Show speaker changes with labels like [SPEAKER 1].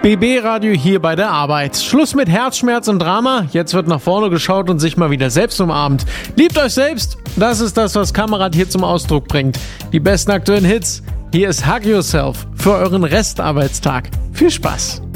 [SPEAKER 1] BB Radio hier bei der Arbeit. Schluss mit Herzschmerz und Drama. Jetzt wird nach vorne geschaut und sich mal wieder selbst umarmt. Liebt euch selbst. Das ist das, was Kamerad hier zum Ausdruck bringt. Die besten aktuellen Hits. Hier ist Hug Yourself für euren Restarbeitstag. Viel Spaß.